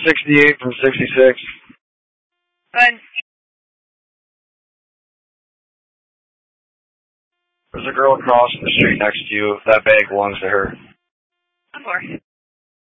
68 from 66. Good. There's a girl across the street next to you. That bag belongs to her. Of course.